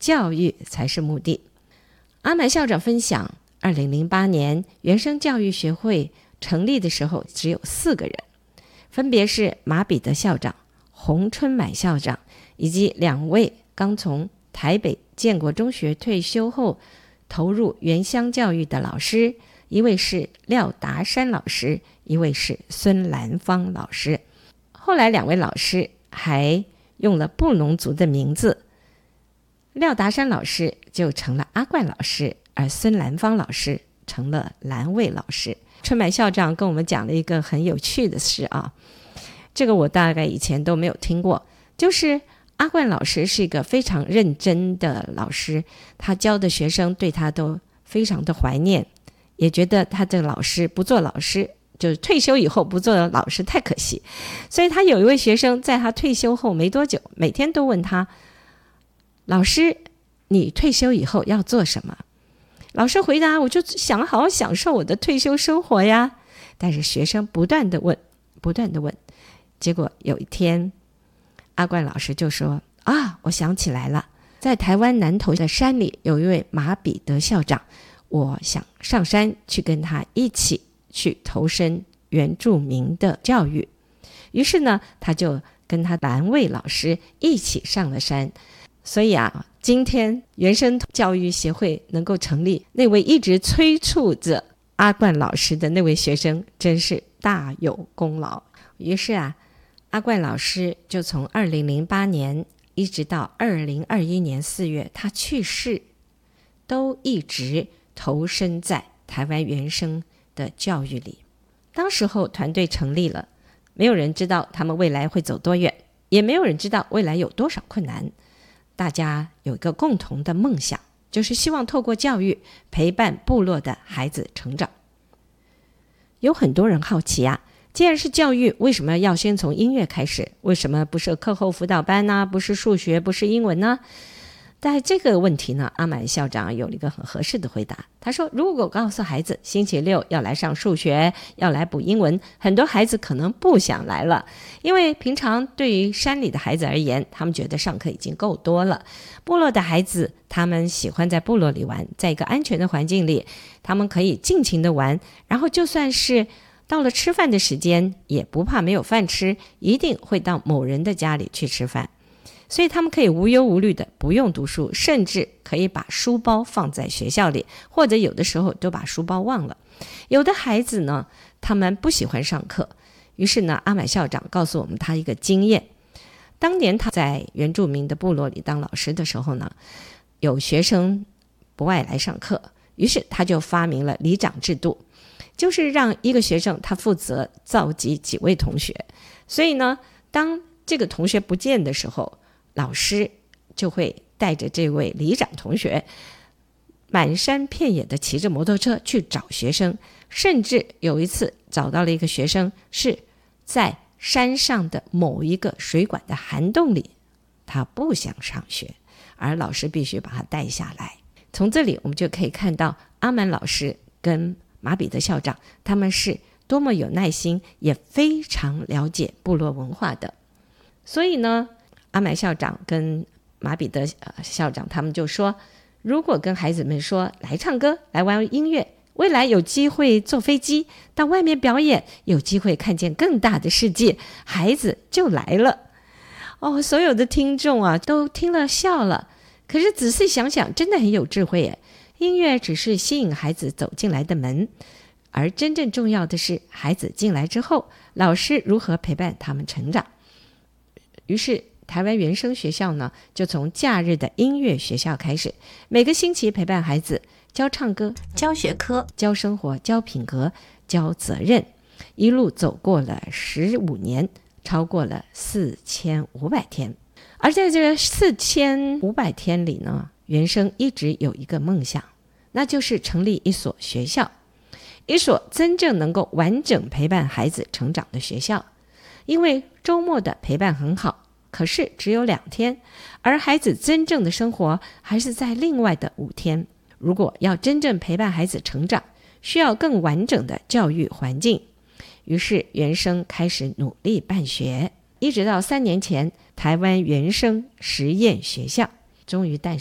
教育才是目的。阿满校长分享，2008年原生教育学会成立的时候只有4个人，分别是马彼得校长、洪春满校长以及2位刚从台北建国中学退休后投入原乡教育的老师，一位是廖达山老师，一位是孙兰芳老师。后来2位老师还用了布农族的名字，廖达山老师就成了阿冠老师，而孙兰芳老师成了兰卫老师。春满校长跟我们讲了一个很有趣的事啊，这个我大概以前都没有听过，就是阿冠老师是一个非常认真的老师，他教的学生对他都非常的怀念，也觉得他这个老师不做老师，就是退休以后不做老师太可惜。所以他有一位学生在他退休后没多久，每天都问他，老师你退休以后要做什么？老师回答，我就想好好享受我的退休生活呀。但是学生不断的问，结果有一天阿冠老师就说，我想起来了，在台湾南投的山里有一位马彼得校长，我想上山去跟他一起去投身原住民的教育。于是呢，他就跟他兰卫老师一起上了山。所以今天原生教育协会能够成立，那位一直催促着阿冠老师的那位学生真是大有功劳。于是阿冠老师就从2008年一直到2021年4月他去世，都一直投身在台湾原生的教育里。当时候团队成立了，没有人知道他们未来会走多远，也没有人知道未来有多少困难。大家有一个共同的梦想，就是希望透过教育陪伴部落的孩子成长。有很多人好奇既然是教育，为什么要先从音乐开始？为什么不是课后辅导班呢？不是数学，不是英文呢？但这个问题呢，阿满校长有了一个很合适的回答。他说，如果告诉孩子星期六要来上数学，要来补英文，很多孩子可能不想来了，因为平常对于山里的孩子而言，他们觉得上课已经够多了。部落的孩子，他们喜欢在部落里玩，在一个安全的环境里，他们可以尽情的玩，然后就算是到了吃饭的时间，也不怕没有饭吃，一定会到某人的家里去吃饭。所以他们可以无忧无虑的不用读书，甚至可以把书包放在学校里，或者有的时候都把书包忘了。有的孩子呢，他们不喜欢上课，于是呢，阿满校长告诉我们他一个经验。当年他在原住民的部落里当老师的时候呢，有学生不爱来上课，于是他就发明了里长制度，就是让一个学生他负责召集几位同学。所以呢，当这个同学不见的时候，老师就会带着这位里长同学满山遍野的骑着摩托车去找学生，甚至有一次找到了一个学生是在山上的某一个水管的涵洞里，他不想上学，而老师必须把他带下来。从这里我们就可以看到阿满老师跟马彼得校长他们是多么有耐心，也非常了解部落文化的。所以呢，阿满校长跟马彼得校长他们就说，如果跟孩子们说来唱歌，来玩音乐，未来有机会坐飞机到外面表演，有机会看见更大的世界，孩子就来了。所有的听众都听了笑了。可是仔细想想，真的很有智慧耶。音乐只是吸引孩子走进来的门，而真正重要的是孩子进来之后，老师如何陪伴他们成长。于是台湾原生学校呢，就从假日的音乐学校开始，每个星期陪伴孩子，教唱歌，教学科，教生活，教品格，教责任，一路走过了15年，超过了4500天。而在这个4500天里呢，原生一直有一个梦想，那就是成立一所学校，一所真正能够完整陪伴孩子成长的学校。因为周末的陪伴很好，可是只有2天，而孩子真正的生活还是在另外的5天。如果要真正陪伴孩子成长，需要更完整的教育环境。于是原生开始努力办学，一直到3年前，台湾原生实验学校终于诞